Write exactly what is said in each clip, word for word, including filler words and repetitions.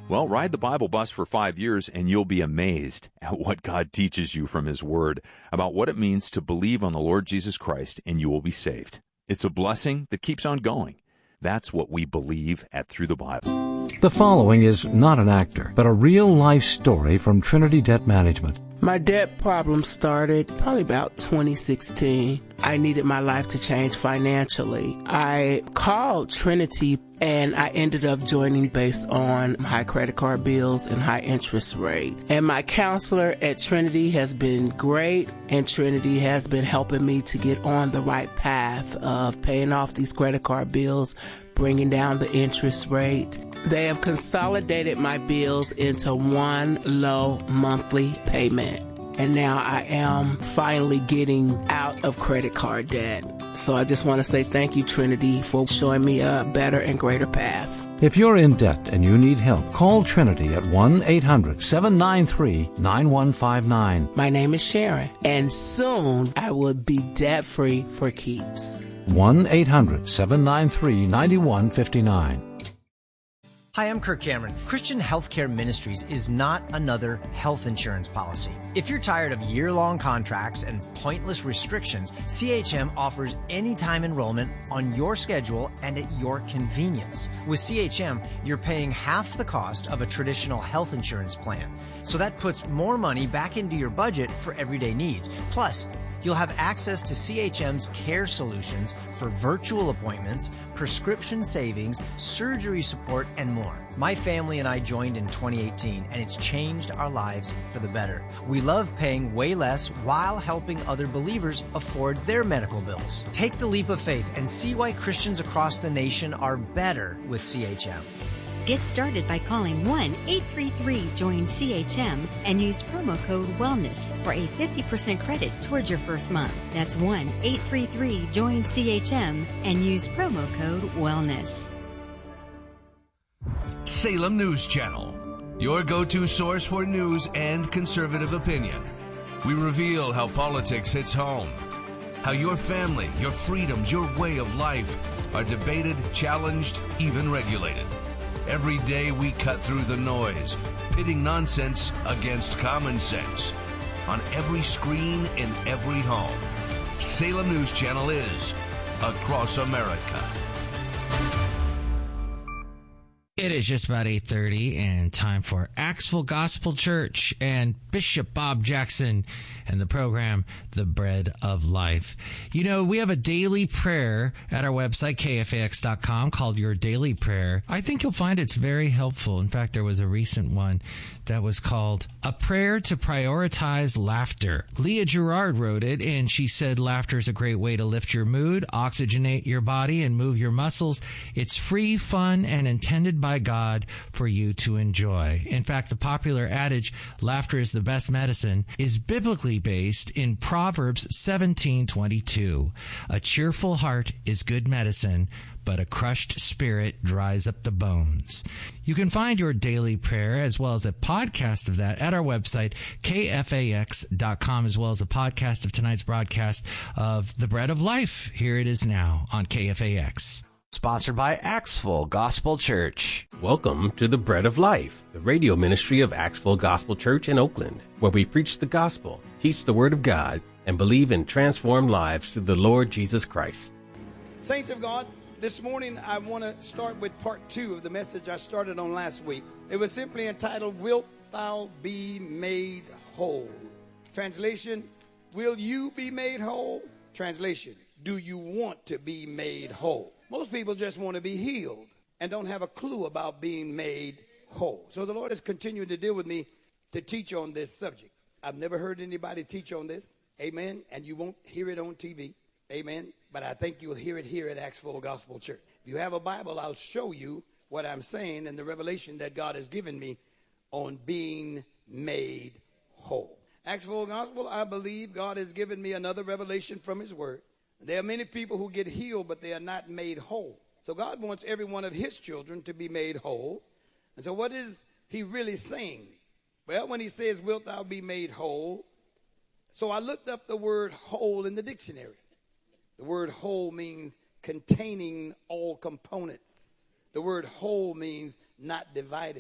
Well, ride the Bible bus for five years and you'll be amazed at what God teaches you from His Word about what it means to believe on the Lord Jesus Christ and you will be saved. It's a blessing that keeps on going. That's what we believe at Through the Bible. The following is not an actor, but a real-life story from Trinity Debt Management. My debt problem started probably about twenty sixteen. I needed my life to change financially. I called Trinity and I ended up joining based on high credit card bills and high interest rate. And my counselor at Trinity has been great, and Trinity has been helping me to get on the right path of paying off these credit card bills, bringing down the interest rate. They have consolidated my bills into one low monthly payment. And now I am finally getting out of credit card debt. So I just want to say thank you, Trinity, for showing me a better and greater path. If you're in debt and you need help, call Trinity at one eight hundred seven nine three nine one five nine. My name is Sharon, and soon I will be debt-free for keeps. one eight hundred seven nine three nine one five nine. Hi, I'm Kirk Cameron. Christian Healthcare Ministries is not another health insurance policy. If you're tired of year-long contracts and pointless restrictions, C H M offers anytime enrollment on your schedule and at your convenience. With C H M, you're paying half the cost of a traditional health insurance plan. So that puts more money back into your budget for everyday needs. Plus, you'll have access to C H M's care solutions for virtual appointments, prescription savings, surgery support, and more. My family and I joined in twenty eighteen, and it's changed our lives for the better. We love paying way less while helping other believers afford their medical bills. Take the leap of faith and see why Christians across the nation are better with C H M. Get started by calling one eight three three join C H M and use promo code WELLNESS for a fifty percent credit towards your first month. That's one eight three three join C H M and use promo code WELLNESS. Salem News Channel, your go-to source for news and conservative opinion. We reveal how politics hits home, how your family, your freedoms, your way of life are debated, challenged, even regulated. Every day we cut through the noise, pitting nonsense against common sense. On every screen, in every home, Salem News Channel is across America. It is just about eight thirty and time for Axville Gospel Church and Bishop Bob Jackson and the program, The Bread of Life. You know, we have a daily prayer at our website, K F A X dot com, called Your Daily Prayer. I think you'll find it's very helpful. In fact, there was a recent one that was called A Prayer to Prioritize Laughter. Leah Gerard wrote it, and she said laughter is a great way to lift your mood, oxygenate your body, and move your muscles. It's free, fun, and intended by God for you to enjoy. In fact, the popular adage, laughter is the best medicine, is biblically based in Proverbs seventeen twenty-two. A cheerful heart is good medicine, but a crushed spirit dries up the bones. You can find your daily prayer as well as a podcast of that at our website, K F A X dot com, as well as a podcast of tonight's broadcast of The Bread of Life. Here it is now on K F A X. Sponsored by Axville Gospel Church. Welcome to The Bread of Life, the radio ministry of Axville Gospel Church in Oakland, where we preach the gospel, teach the word of God, and believe in transformed lives through the Lord Jesus Christ. Saints of God, this morning I want to start with part two of the message I started on last week. It was simply entitled, Wilt Thou Be Made Whole? Translation, will you be made whole? Translation, do you want to be made whole? Most people just want to be healed and don't have a clue about being made whole. So the Lord has continued to deal with me to teach on this subject. I've never heard anybody teach on this. Amen. And you won't hear it on T V. Amen. But I think you'll hear it here at Axville Gospel Church. If you have a Bible, I'll show you what I'm saying and the revelation that God has given me on being made whole. Axville Gospel, I believe God has given me another revelation from his word. There are many people who get healed, but they are not made whole. So God wants every one of his children to be made whole. And so what is he really saying? Well, when he says, wilt thou be made whole? So I looked up the word whole in the dictionary. The word whole means containing all components. The word whole means not divided.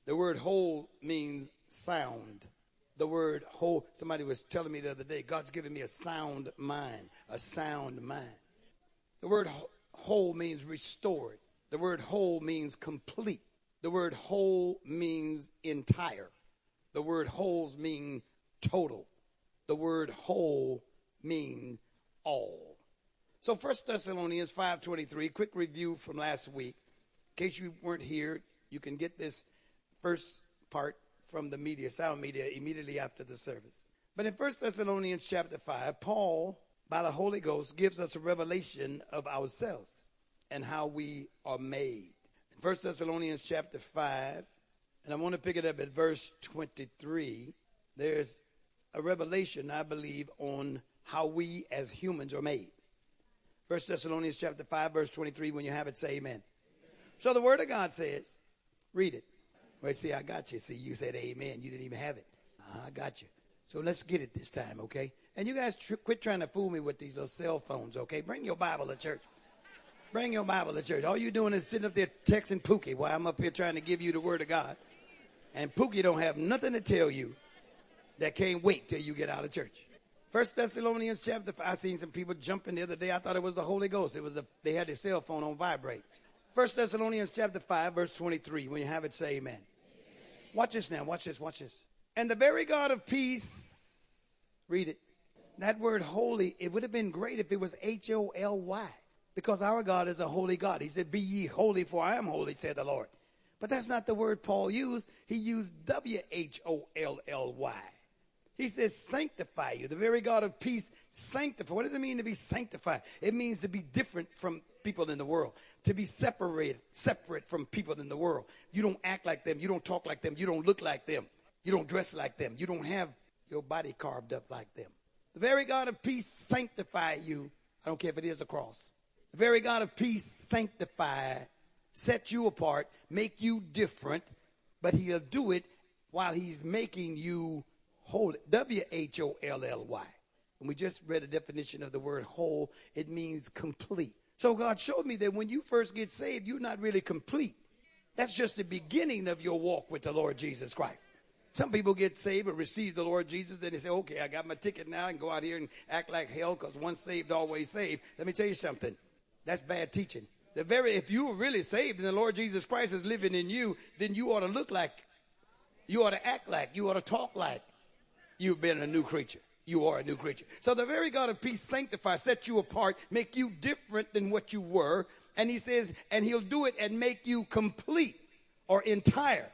The word whole means sound. The word whole, somebody was telling me the other day, God's given me a sound mind, a sound mind. The word whole means restored. The word whole means complete. The word whole means entire. The word wholes mean total. The word whole mean all. So First Thessalonians five twenty-three, quick review from last week. In case you weren't here, you can get this first part from the media, sound media, immediately after the service. But in First Thessalonians chapter five, Paul, by the Holy Ghost, gives us a revelation of ourselves and how we are made. In First Thessalonians chapter five, and I want to pick it up at verse twenty-three, there's a revelation, I believe, on how we as humans are made. First Thessalonians chapter five, verse twenty-three, when you have it, say amen. Amen. So the word of God says, read it. Wait, see, I got you. See, you said amen. You didn't even have it. Uh, I got you. So let's get it this time, okay? And you guys tr- quit trying to fool me with these little cell phones, okay? Bring your Bible to church. Bring your Bible to church. All you're doing is sitting up there texting Pookie while I'm up here trying to give you the word of God. And Pookie don't have nothing to tell you that can't wait till you get out of church. First Thessalonians chapter five. I seen some people jumping the other day. I thought it was the Holy Ghost. It was the, they had their cell phone on vibrate. First Thessalonians chapter five, verse twenty-three. When you have it, say amen. Watch this now. Watch this. Watch this. And the very God of peace, read it. That word holy, it would have been great if it was H O L Y, because our God is a holy God. He said, be ye holy, for I am holy, said the Lord. But that's not the word Paul used. He used W H O L L Y. He says, sanctify you. The very God of peace, sanctify. What does it mean to be sanctified? It means to be different from people in the world. To be separated, separate from people in the world. You don't act like them. You don't talk like them. You don't look like them. You don't dress like them. You don't have your body carved up like them. The very God of peace sanctify you. I don't care if it is a cross. The very God of peace sanctify, set you apart, make you different, but he'll do it while he's making you holy. W H O L L Y. And we just read a definition of the word whole. It means complete. So God showed me that when you first get saved, you're not really complete. That's just the beginning of your walk with the Lord Jesus Christ. Some people get saved or receive the Lord Jesus, and they say, okay, I got my ticket now and go out here and act like hell because once saved, always saved. Let me tell you something. That's bad teaching. The very, if you were really saved and the Lord Jesus Christ is living in you, then you ought to look like, you ought to act like, you ought to talk like you've been a new creature. You are a new creature. So the very God of peace sanctify, set you apart, make you different than what you were. And he says, and he'll do it and make you complete or entire.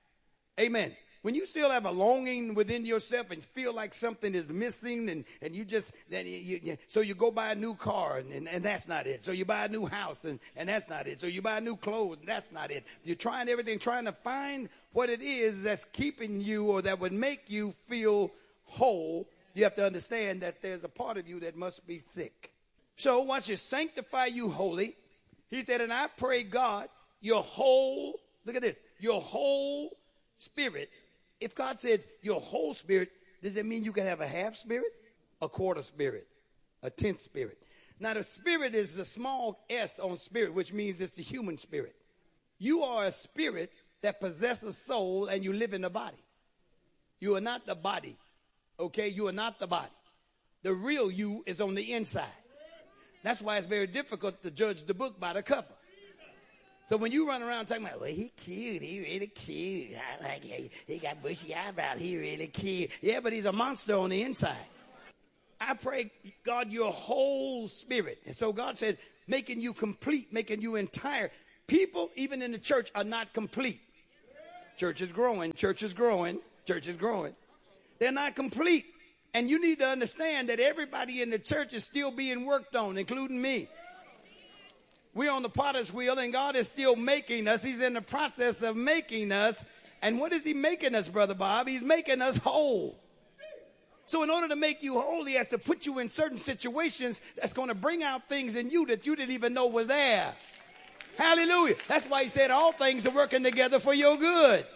Amen. When you still have a longing within yourself and feel like something is missing, and, and you just, then you, you, so you go buy a new car, and, and, and that's not it. So you buy a new house, and, and that's not it. So you buy new clothes, and that's not it. You're trying everything, trying to find what it is that's keeping you or that would make you feel whole. You have to understand that there's a part of you that must be sick. So watch it, sanctify you holy. He said, and I pray God, your whole, look at this, your whole spirit. If God said your whole spirit, does it mean you can have a half spirit, a quarter spirit, a tenth spirit? Now the spirit is the small s on spirit, which means it's the human spirit. You are a spirit that possesses soul and you live in the body. You are not the body. Okay, you are not the body. The real you is on the inside. That's why it's very difficult to judge the book by the cover. So when you run around talking about, well, he cute, he really cute. I like it. He got bushy eyebrows, he really cute. Yeah, but he's a monster on the inside. I pray, God, your whole spirit. And so God said, making you complete, making you entire. People, even in the church, are not complete. Church is growing, church is growing, church is growing. They're not complete. And you need to understand that everybody in the church is still being worked on, including me. We're on the potter's wheel, and God is still making us. He's in the process of making us. And what is he making us, Brother Bob? He's making us whole. So in order to make you whole, he has to put you in certain situations that's going to bring out things in you that you didn't even know were there. Hallelujah. That's why he said all things are working together for your good.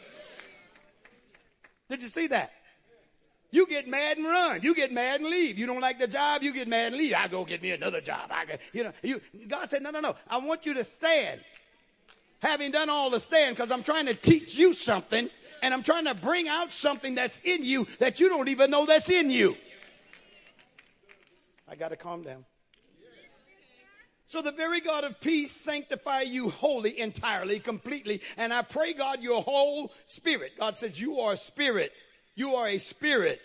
Did you see that? You get mad and run. You get mad and leave. You don't like the job, you get mad and leave. I go get me another job. I, you know, you, God said, no, no, no. I want you to stand. Having done all to stand, because I'm trying to teach you something, and I'm trying to bring out something that's in you that you don't even know that's in you. I got to calm down. So the very God of peace sanctify you wholly, entirely, completely. And I pray, God, your whole spirit. God says you are a spirit. You are a spirit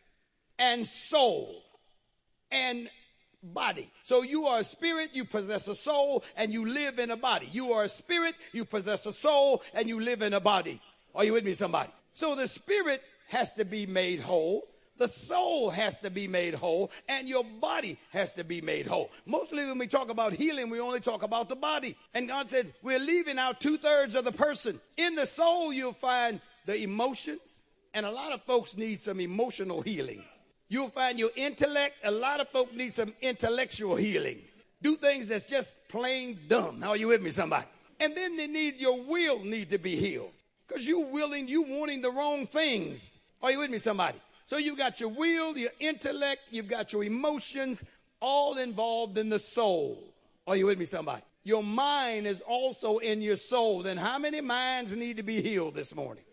and soul and body. So you are a spirit, you possess a soul, and you live in a body. You are a spirit, you possess a soul, and you live in a body. Are you with me, somebody? So the spirit has to be made whole. The soul has to be made whole, and your body has to be made whole. Mostly when we talk about healing, we only talk about the body. And God said, we're leaving out two-thirds of the person. In the soul, you'll find the emotions, and a lot of folks need some emotional healing. You'll find your intellect. A lot of folks need some intellectual healing. Do things that's just plain dumb. How are you with me, somebody? And then they need, your will need to be healed, because you willing, you wanting the wrong things. Are you with me, somebody? So you've got your will, your intellect, you've got your emotions, all involved in the soul. Are you with me, somebody? Your mind is also in your soul. Then how many minds need to be healed this morning?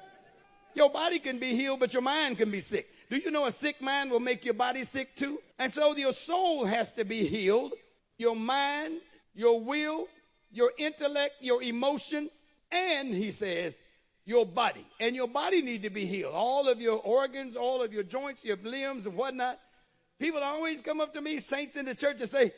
Your body can be healed, but your mind can be sick. Do you know a sick mind will make your body sick too? And so your soul has to be healed. Your mind, your will, your intellect, your emotions, and he says, your body. And your body need to be healed. All of your organs, all of your joints, your limbs and whatnot. People always come up to me, saints in the church, and say,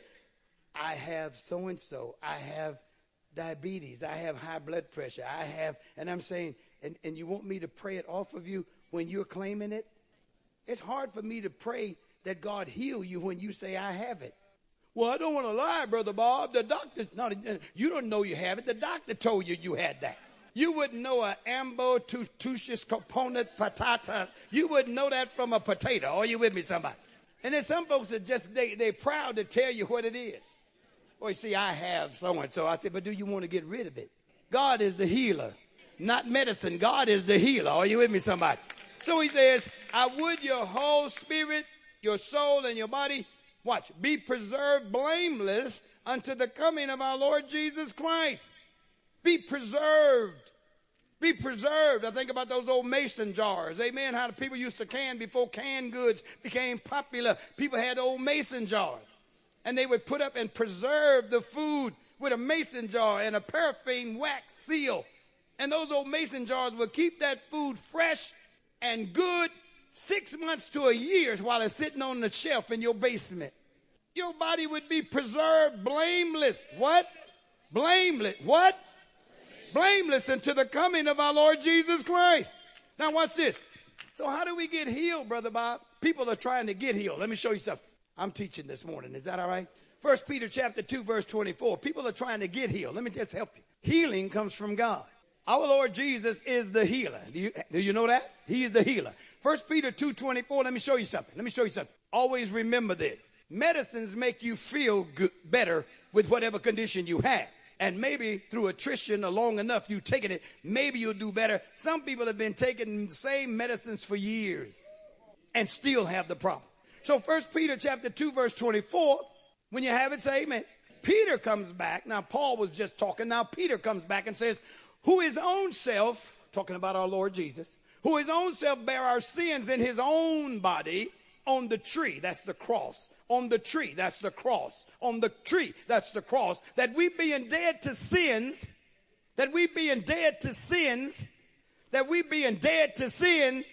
I have so-and-so. I have diabetes. I have high blood pressure. I have, and I'm saying, and, and you want me to pray it off of you when you're claiming it? It's hard for me to pray that God heal you when you say I have it. Well, I don't want to lie, Brother Bob. The doctor, no, you don't know you have it. The doctor told you you had that. You wouldn't know an ambotutus component patata. You wouldn't know that from a potato. Are you with me, somebody? And then some folks are just, they, they're proud to tell you what it is. Or you see, I have so-and-so. I said, but do you want to get rid of it? God is the healer, not medicine. God is the healer. Are you with me, somebody? So he says, I would your whole spirit, your soul, and your body, watch, be preserved blameless unto the coming of our Lord Jesus Christ. Be preserved. Be preserved. I think about those old mason jars. Amen. How the people used to can before canned goods became popular. People had old mason jars. And they would put up and preserve the food with a mason jar and a paraffin wax seal. And those old mason jars would keep that food fresh and good six months to a year while it's sitting on the shelf in your basement. Your body would be preserved blameless. What? Blameless. What? Blameless unto the coming of our Lord Jesus Christ. Now watch this. So how do we get healed, Brother Bob? People are trying to get healed. Let me show you something. I'm teaching this morning. Is that all right? First Peter chapter two, verse twenty-four. People are trying to get healed. Let me just help you. Healing comes from God. Our Lord Jesus is the healer. Do you, do you know that? He is the healer. First Peter two, twenty-four. Let me show you something. Let me show you something. Always remember this. Medicines make you feel good, better with whatever condition you have. And maybe through attrition or long enough you taking it, maybe you'll do better. Some people have been taking the same medicines for years and still have the problem. So First Peter chapter two, verse twenty-four, when you have it, say amen. Peter comes back. Now, Paul was just talking. Now, Peter comes back and says, who his own self, talking about our Lord Jesus, who his own self bare our sins in his own body on the tree. That's the cross. On the tree, that's the cross. On the tree, that's the cross. That we being dead to sins, that we being dead to sins, that we being dead to sins,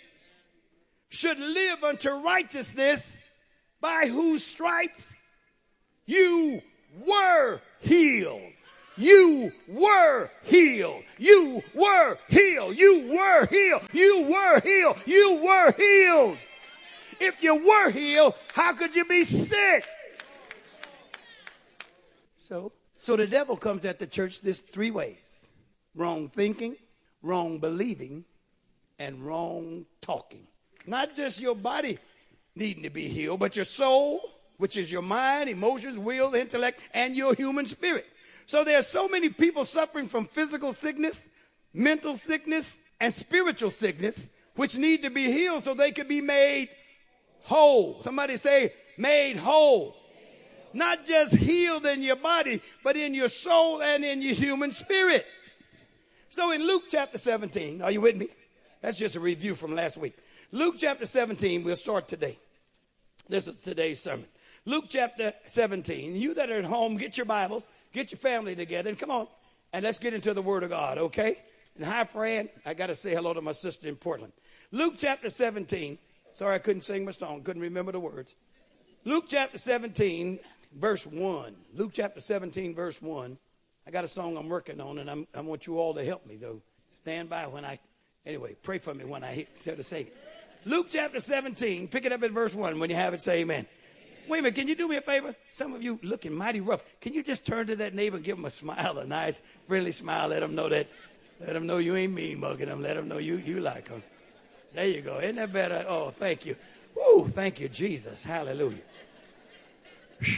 should live unto righteousness, by whose stripes you were healed. You were healed. You were healed. You were healed. You were healed. You were healed. If you were healed, how could you be sick? So, so the devil comes at the church this three ways. Wrong thinking, wrong believing, and wrong talking. Not just your body needing to be healed, but your soul, which is your mind, emotions, will, intellect, and your human spirit. So there are so many people suffering from physical sickness, mental sickness, and spiritual sickness, which need to be healed so they can be made whole. Somebody say, made whole. Not just healed in your body, but in your soul and in your human spirit. So in Luke chapter seventeen, are you with me? That's just a review from last week. Luke chapter seventeen, we'll start today. This is today's sermon. Luke chapter seventeen. You that are at home, get your Bibles, get your family together, and come on, and let's get into the Word of God, okay? And hi, Fran. I got to say hello to my sister in Portland. Luke chapter seventeen. Sorry, I couldn't sing my song. Couldn't remember the words. Luke chapter seventeen, verse one. Luke chapter seventeen, verse one. I got a song I'm working on, and I'm, I want you all to help me, though. Stand by when I, anyway, pray for me when I hit, so to say it. Luke chapter seventeen, pick it up at verse one. When you have it, say amen. Wait a minute, can you do me a favor? Some of you looking mighty rough. Can you just turn to that neighbor and give them a smile, a nice, friendly smile? Let them know that, let them know you ain't mean mugging them. Let them know you, you like them. There you go. Isn't that better? Oh, thank you. Woo, thank you, Jesus. Hallelujah. Whew.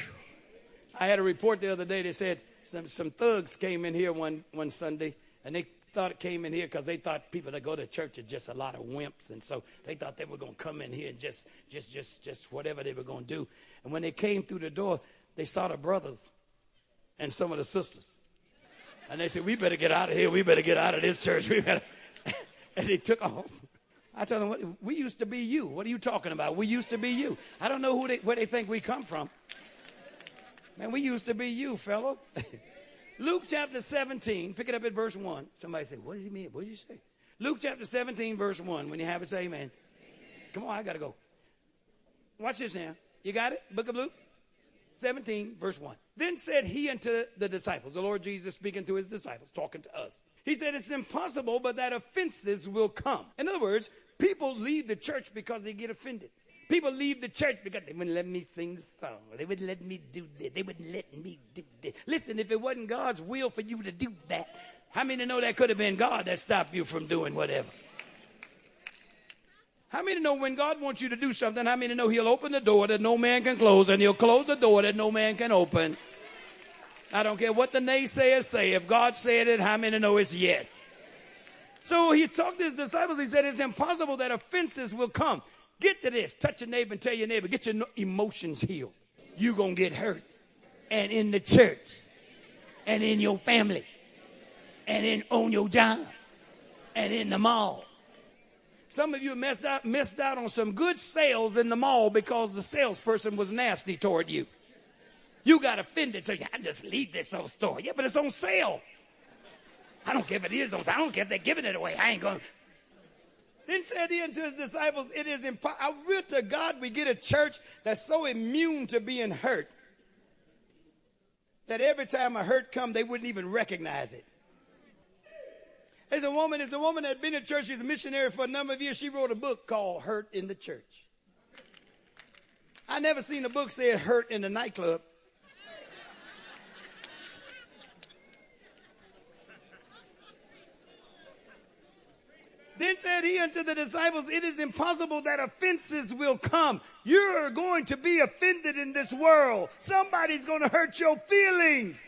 I had a report the other day. They said some, some thugs came in here one, one Sunday, and they thought it came in here because they thought people that go to church are just a lot of wimps. And so they thought they were going to come in here and just, just, just, just whatever they were going to do. And when they came through the door, they saw the brothers and some of the sisters. And they said, we better get out of here. We better get out of this church. We better. And they took off. I told them, what, we used to be you. What are you talking about? We used to be you. I don't know who they, where they think we come from. Man, we used to be you, fellow. Luke chapter seventeen, pick it up at verse one. Somebody say, what does he mean? What did you say? Luke chapter seventeen, verse one. When you have it, say amen. Amen. Come on, I got to go. Watch this now. You got it? Book of Luke seventeen, verse one. Then said he unto the disciples, the Lord Jesus speaking to his disciples, talking to us. He said, it's impossible, but that offenses will come. In other words, people leave the church because they get offended. People leave the church because they wouldn't let me sing the song. They wouldn't let me do that. They wouldn't let me do that. Listen, if it wasn't God's will for you to do that, how many know that could have been God that stopped you from doing whatever? How many know when God wants you to do something, how many know he'll open the door that no man can close, and he'll close the door that no man can open? I don't care what the naysayers say. If God said it, how many know it's yes? So he talked to his disciples. He said, it's impossible that offenses will come. Get to this. Touch your neighbor and tell your neighbor, get your emotions healed. You're going to get hurt. And in the church. And in your family. And in on your job. And in the mall. Some of you messed out, missed out on some good sales in the mall because the salesperson was nasty toward you. You got offended, so I just leave this old store. Yeah, but it's on sale. I don't care if it is on sale. I don't care if they're giving it away. I ain't going to. Then said he unto his disciples, it is impossible. I will to God we get a church that's so immune to being hurt that every time a hurt come, they wouldn't even recognize it. There's a woman, there's a woman that had been in church. She's a missionary for a number of years. She wrote a book called Hurt in the Church. I never seen a book say hurt in the nightclub. Then said he unto the disciples, it is impossible that offenses will come. You're going to be offended in this world. Somebody's going to hurt your feelings.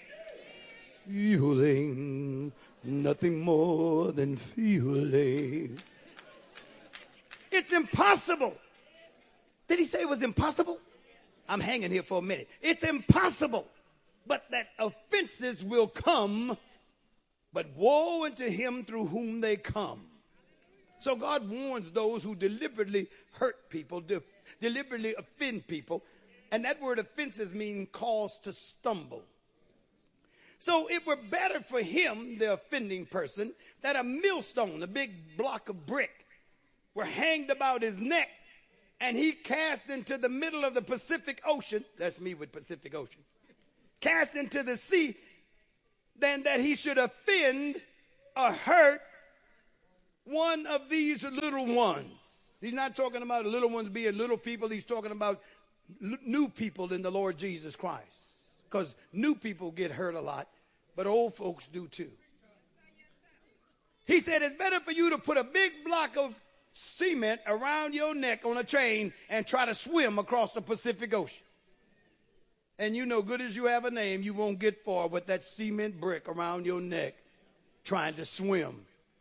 Feeling, nothing more than feeling. It's impossible. Did he say it was impossible? I'm hanging here for a minute. It's impossible, but that offenses will come, but woe unto him through whom they come. So God warns those who deliberately hurt people, de- deliberately offend people. And that word offenses mean cause to stumble. So it were better for him, the offending person, that a millstone, a big block of brick, were hanged about his neck and he cast into the middle of the Pacific Ocean. That's me with Pacific Ocean. Cast into the sea, than that he should offend or hurt one of these little ones. He's not talking about little ones being little people. He's talking about l- new people in the Lord Jesus Christ. Because new people get hurt a lot, but old folks do too. He said it's better for you to put a big block of cement around your neck on a chain and try to swim across the Pacific Ocean. And you know, good as you have a name, you won't get far with that cement brick around your neck trying to swim.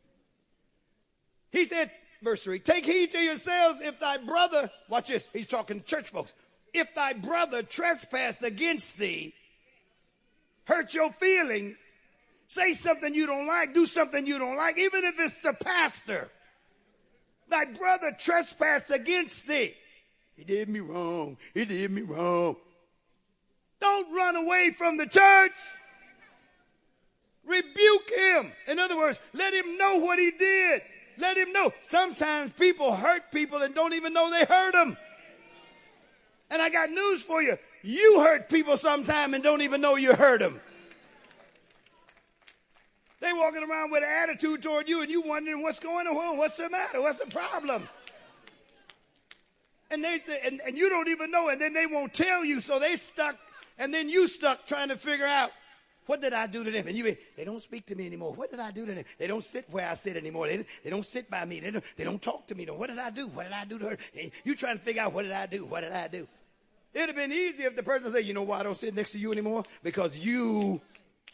He said, verse three, take heed to yourselves if thy brother, watch this, he's talking to church folks. If thy brother trespass against thee, hurt your feelings, say something you don't like, do something you don't like, even if it's the pastor. Thy brother trespassed against thee. He did me wrong. He did me wrong. Don't run away from the church. Rebuke him. In other words, let him know what he did. Let him know. Sometimes people hurt people and don't even know they hurt them. And I got news for you. You hurt people sometime and don't even know you hurt them. They walking around with an attitude toward you and you wondering what's going on. What's the matter? What's the problem? And they and, and you don't even know, and then they won't tell you, so they stuck, and then you stuck trying to figure out, what did I do to them? And you, they don't speak to me anymore. What did I do to them? They don't sit where I sit anymore. They, they don't sit by me. They don't, they don't talk to me. What did I do? What did I do to her? You trying to figure out, what did I do? What did I do? It would have been easier if the person said, you know why I don't sit next to you anymore? Because you,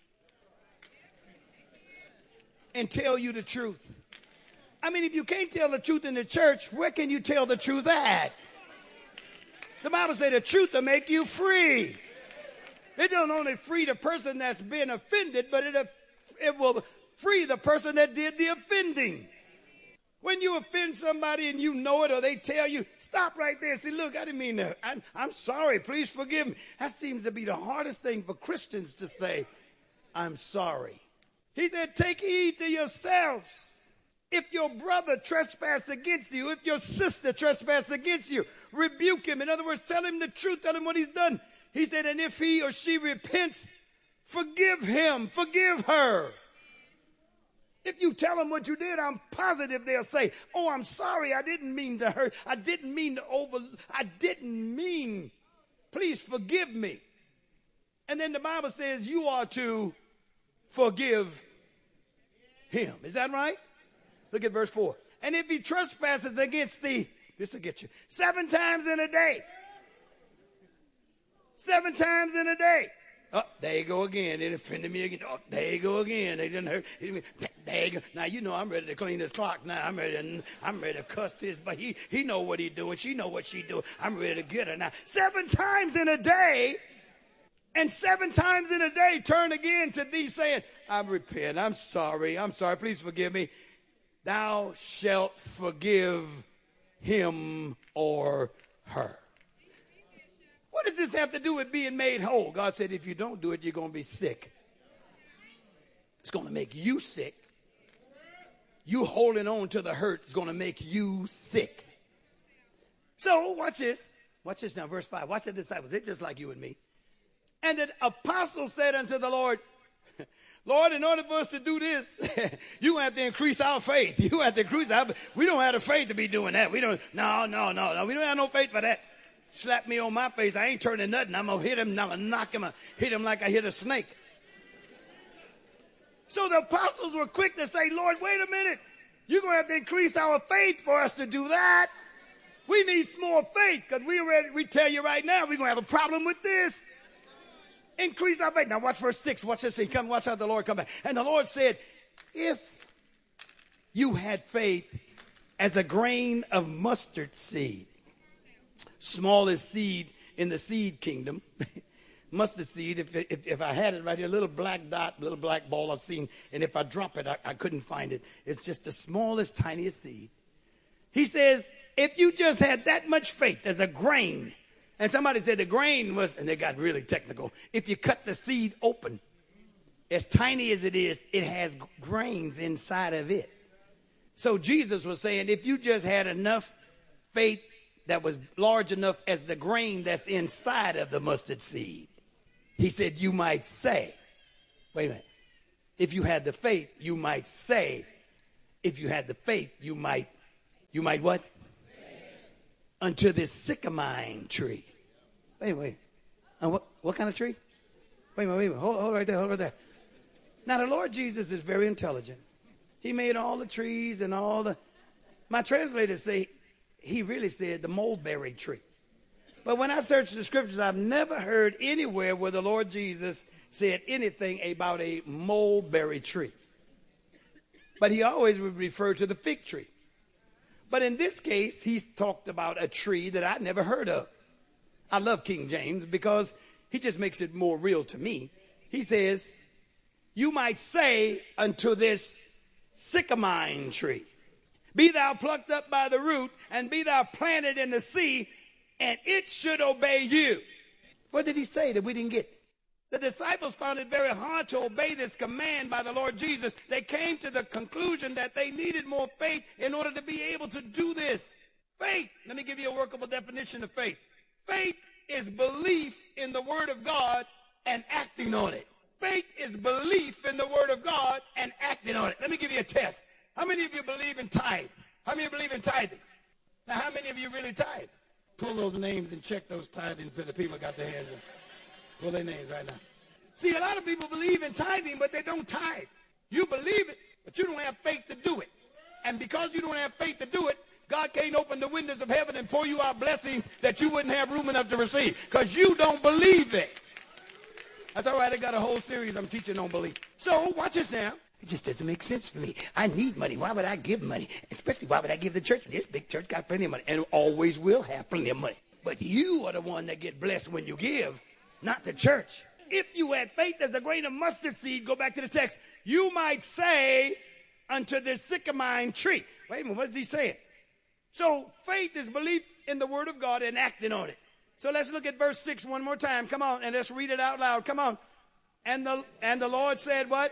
and tell you the truth. I mean, if you can't tell the truth in the church, where can you tell the truth at? The Bible says the truth will make you free. It don't only free the person that's been offended, but it, it will free the person that did the offending. When you offend somebody and you know it, or they tell you, stop right there and say, look, I didn't mean that. I'm, I'm sorry. Please forgive me. That seems to be the hardest thing for Christians to say, I'm sorry. He said, take heed to yourselves. If your brother trespass against you, if your sister trespass against you, rebuke him. In other words, tell him the truth. Tell him what he's done. He said, and if he or she repents, forgive him, forgive her. If you tell them what you did, I'm positive they'll say, oh, I'm sorry. I didn't mean to hurt. I didn't mean to over, I didn't mean, please forgive me. And then the Bible says you are to forgive him. Is that right? Look at verse four. And if he trespasses against thee, this will get you, seven times in a day. Seven times in a day. Oh, there you go again. It offended me again. Oh, there you go again. They didn't hurt. There you go. Now, you know I'm ready to clean this clock now. I'm ready to, I'm ready to cuss this, but he, he know what he doing. She know what she doing. I'm ready to get her now. Seven times in a day, and seven times in a day, turn again to thee, saying, I repent. I'm sorry. I'm sorry. Please forgive me. Thou shalt forgive him or her. What does this have to do with being made whole? God said, if you don't do it, you're going to be sick. It's going to make you sick. You holding on to the hurt is going to make you sick. So watch this. Watch this now, verse five. Watch the disciples. They're just like you and me. And the apostle said unto the Lord, Lord, in order for us to do this, you have to increase our faith. You have to increase our faith. We don't have the faith to be doing that. We don't. No, no, no, no. We don't have no faith for that. Slap me on my face. I ain't turning nothing. I'm going to hit him. I'm going to knock him. Hit him like I hit a snake. So the apostles were quick to say, Lord, wait a minute. You're going to have to increase our faith for us to do that. We need more faith because we already, we tell you right now, we're going to have a problem with this. Increase our faith. Now watch verse six. Watch this. He come. Watch how the Lord come back. And the Lord said, if you had faith as a grain of mustard seed, smallest seed in the seed kingdom, mustard seed, if, if if I had it right here, a little black dot, little black ball I've seen, and if I drop it, I, I couldn't find it. It's just the smallest, tiniest seed. He says, if you just had that much faith as a grain, and somebody said the grain was, and they got really technical, if you cut the seed open, as tiny as it is, it has grains inside of it. So Jesus was saying, if you just had enough faith that was large enough as the grain that's inside of the mustard seed, he said, you might say, wait a minute, if you had the faith, you might say, if you had the faith, you might, you might what? Unto this sycamine tree. Wait, wait. Uh, what, what kind of tree? Wait a minute, wait a minute. Hold, hold right there, hold right there. Now, the Lord Jesus is very intelligent. He made all the trees and all the... My translators say, he really said the mulberry tree. But when I search the scriptures, I've never heard anywhere where the Lord Jesus said anything about a mulberry tree. But he always would refer to the fig tree. But in this case, he's talked about a tree that I never heard of. I love King James because he just makes it more real to me. He says, you might say unto this sycamine tree, be thou plucked up by the root, and be thou planted in the sea, and it should obey you. What did he say that we didn't get? The disciples found it very hard to obey this command by the Lord Jesus. They came to the conclusion that they needed more faith in order to be able to do this. Faith, let me give you a workable definition of faith. Faith is belief in the Word of God and acting on it. Faith is belief in the Word of God and acting on it. Let me give you a test. How many of you believe in tithing? How many of you believe in tithing? Now, how many of you really tithe? Pull those names and check those tithing for the people got their hands up. Pull their names right now. See, a lot of people believe in tithing, but they don't tithe. You believe it, but you don't have faith to do it. And because you don't have faith to do it, God can't open the windows of heaven and pour you out blessings that you wouldn't have room enough to receive because you don't believe it. That's all right. I got a whole series I'm teaching on belief. So watch this now. It just doesn't make sense for me. I need money. Why would I give money? Especially why would I give the church? This big church got plenty of money and always will have plenty of money. But you are the one that get blessed when you give, not the church. If you had faith as a grain of mustard seed, go back to the text, you might say unto this sycamine tree. Wait a minute, what is he saying? So faith is belief in the Word of God and acting on it. So let's look at verse six one more time. Come on, and let's read it out loud. Come on. And the and the Lord said what?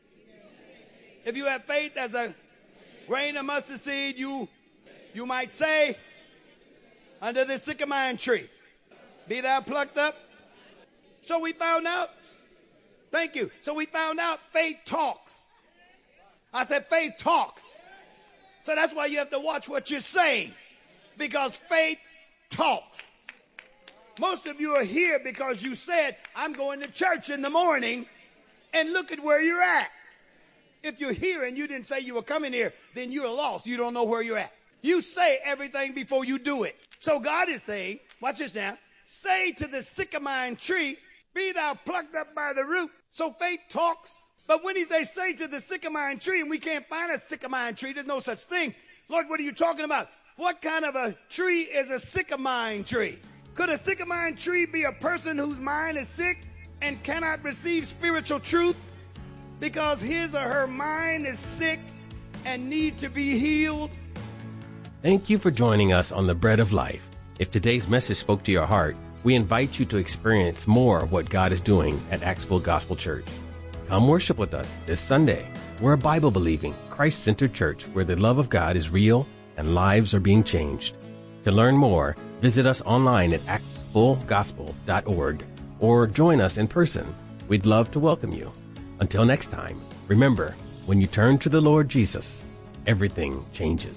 If you have faith as a grain of mustard seed, you you might say unto this sycamine tree, be thou plucked up. So we found out, thank you. So we found out faith talks. I said faith talks. So that's why you have to watch what you're saying, because faith talks. Most of you are here because you said, I'm going to church in the morning, and look at where you're at. If you're here and you didn't say you were coming here, then you're lost. You don't know where you're at. You say everything before you do it. So God is saying, watch this now, say to the sycamine tree, be thou plucked up by the root. So faith talks. But when he says, say to the sycamine tree, and we can't find a sycamine tree, there's no such thing. Lord, what are you talking about? What kind of a tree is a sycamine tree? Could a sycamine tree be a person whose mind is sick and cannot receive spiritual truth because his or her mind is sick and need to be healed? Thank you for joining us on the Bread of Life. If today's message spoke to your heart, we invite you to experience more of what God is doing at Axville Gospel Church. Come worship with us this Sunday. We're a Bible-believing, Christ-centered church where the love of God is real and lives are being changed. To learn more, visit us online at axville gospel dot org or join us in person. We'd love to welcome you. Until next time, remember, when you turn to the Lord Jesus, everything changes.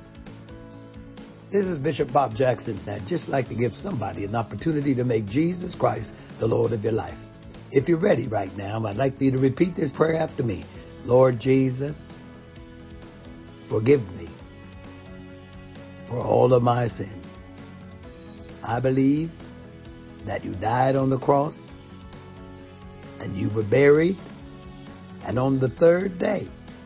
This is Bishop Bob Jackson. I'd just like to give somebody an opportunity to make Jesus Christ the Lord of your life. If you're ready right now, I'd like for you to repeat this prayer after me. Lord Jesus, forgive me for all of my sins. I believe that you died on the cross and you were buried, and on the third day,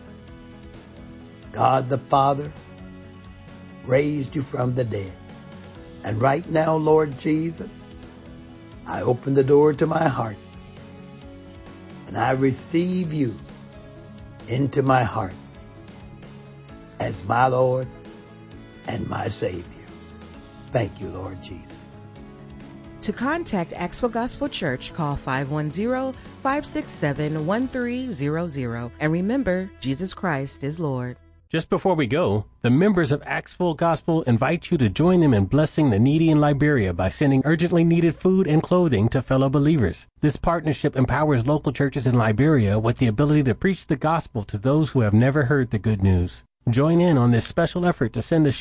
God the Father raised you from the dead. And right now, Lord Jesus, I open the door to my heart and I receive you into my heart as my Lord and my Savior. Thank you, Lord Jesus. To contact Axville Gospel Church, call five one zero, five six seven, one three zero zero. And remember, Jesus Christ is Lord. Just before we go, the members of Axville Gospel invite you to join them in blessing the needy in Liberia by sending urgently needed food and clothing to fellow believers. This partnership empowers local churches in Liberia with the ability to preach the gospel to those who have never heard the good news. Join in on this special effort to send a